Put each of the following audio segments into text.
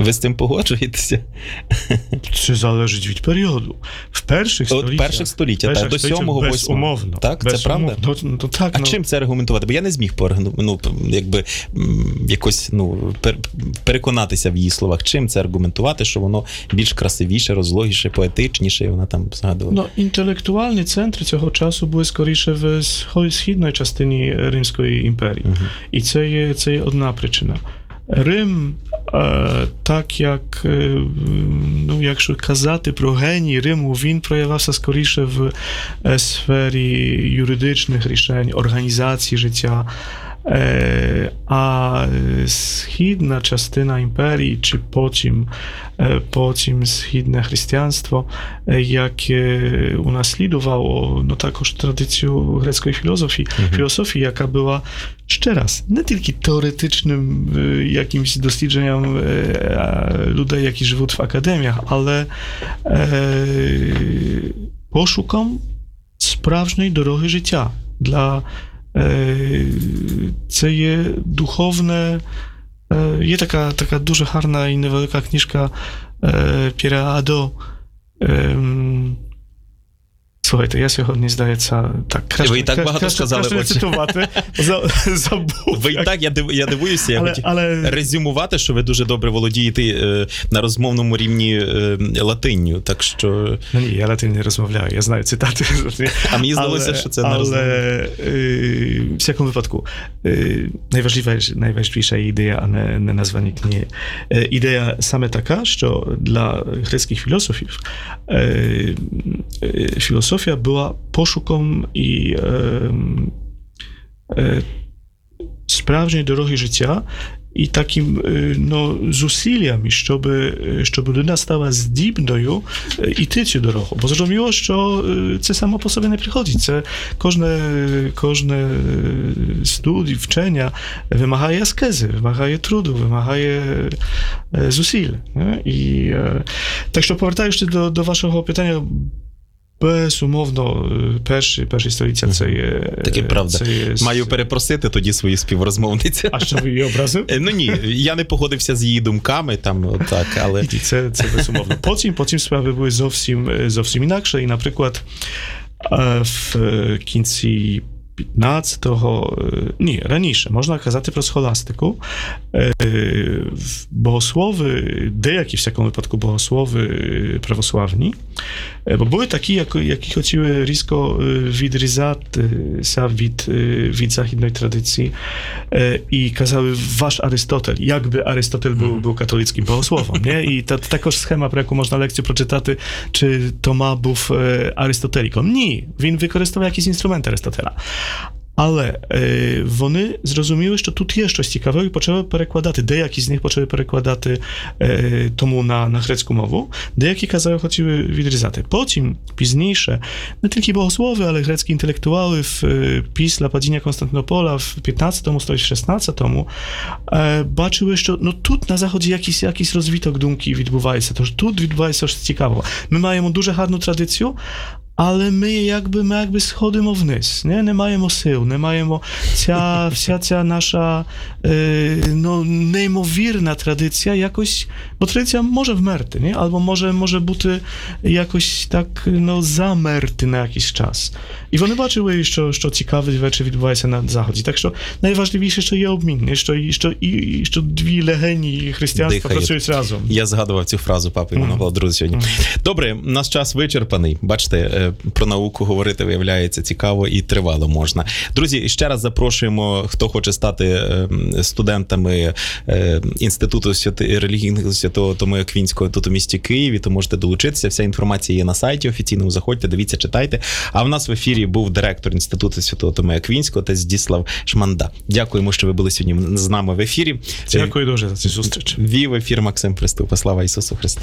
Ви з цим погоджуєтеся? Це залежить від періоду. В перших століттях, до 7-го, 8-го. Безумовно. Так, це правда? А чим це аргументувати? Бо я не зміг якось переконатися в її словах. Чим це аргументувати, що воно більш красивіше, розлогіше, поетичніше, і вона там згадувала? Інтелектуальні центри цього часу були скоріше в східній частині Римської імперії. І це є одна причина. Рим, так як, якщо казати про геній Риму, він проявився скоріше в сфері юридичних рішень, організації життя, а східна частина імперії, чи потім східне християнство, яке унаслідувало також традицію грецької філософії, яка була ще раз, не тільки теоретичним jakimś дослідженням людей, які живуть в академіях, але пошуком справжньої дороги життя. Це є духовне, є така дуже гарна і невелика книжка П'єра Адо. Слухайте, я сьогодні, здається, Ви і так багато сказали. Краще не цитувати. Забув. Ви і так, я дивуюся, я хотів резюмувати, що ви дуже добре володієте на розмовному рівні латинню, так що... Ні, я латин не розмовляю, я знаю цитати. А мені здалося, що це не розмовляю. Але в всякому випадку, найважливіша ідея, а не названня книги. Ідея саме така, що для грецьких філософів filozofia była poszuką i sправжньої дороги життя і таким зусиллям, щоб людина стала здібною іти цю дорогу. Бо зрозуміло, що це само по собі не приходить. Це кожне студій, вчення вимагає аскези, вимагає труду, вимагає зусиль. Так що, повертаючись до вашого питання, безумовно, перші століття це є... Таке правда. Маю перепросити тоді свою співрозмовницю. А що, ви її образив? Ні, я не погодився з її думками, але... Це безумовно. Потім справи були зовсім інакше. І, наприклад, в кінці 15-го, раніше, можна казати про схоластику. Богослови, деякі, в всякому випадку, богослови православні, бо були такі, які хотіли різко відрізатися від західної традиції і казали, ваш Арystotel, якби Арystotel був католицьким богословом, nie? І також схема, про яку можна лекцію прочитати, чи Тома був аристотеліком. Ні, він використовував якісь інструменти Арistotela. Але вони зрозуміли, що тут є щось цікаве і почали перекладати. Деякі з них почали перекладати тому на грецьку мову, деякі хотіли відрізати. Потім, пізніше, не тільки богослови, але грецькі інтелектуали після падіння Константинополя в 15 столітті, в 16-му бачили, що тут на заході якийсь розвиток думки відбувається, тож тут відбувається щось цікавого. Ми маємо дуже гарну традицію, але ми якби сходимо вниз, не маємо сил, не маємо вся ця наша неймовірна традиція якось, бо традиція може вмерти, або може бути якось так замерти на якийсь час. І вони бачили, що цікаві речі відбуваються на заході. Так що найважливіше, що є обмін, що дві легені християнства працюють разом. Я згадував цю фразу папи Івана Павла сьогодні. Добре, наш час вичерпаний. Бачите, про науку говорити, виявляється, цікаво і тривало можна. Друзі, ще раз запрошуємо, хто хоче стати студентами Інституту релігійного Святого Томея Аквінського тут у місті Києві, то можете долучитися. Вся інформація є на сайті офіційному. Заходьте, дивіться, читайте. А в нас в ефірі був директор Інституту Святого Томея Аквінського, отець Здіслав Шманда. Дякуємо, що ви були сьогодні з нами в ефірі. Дякую дуже за цю зустріч. Вів ефір Максим Приступа. Слава Ісусу Христу.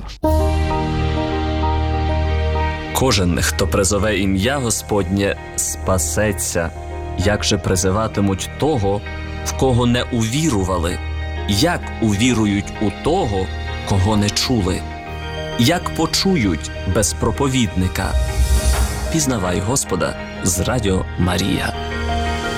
Кожен, хто призове ім'я Господнє, спасеться. Як же призиватимуть того, в кого не увірували? Як увірують у того, кого не чули? Як почують без проповідника? Пізнавай Господа з Радіо Марія.